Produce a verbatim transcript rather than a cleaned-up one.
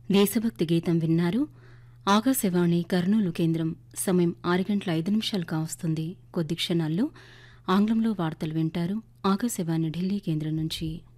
దేశభక్తి గీతం విన్నారు. ఆకాశవాణి కర్నూలు కేంద్రం. సమయం ఆరు గంటల ఐదు నిమిషాలు కావస్తుంది. కొద్ది క్షణాల్లో ఆంగ్లంలో వార్తలు వింటారు. ఆకాశవాణి ఢిల్లీ కేంద్రం నుంచి.